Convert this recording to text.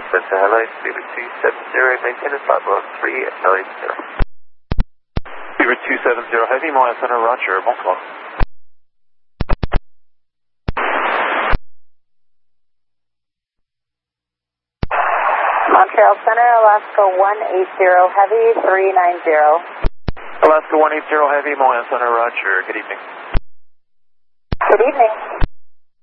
Center, hello, Beaver 270, maintain a flight level 390. Beaver 270 Heavy, Montreal Center, roger, bonsoir. Montreal Center, Alaska 180 Heavy, 390. Alaska 180 Heavy, Montreal Center, roger, good evening. Good evening.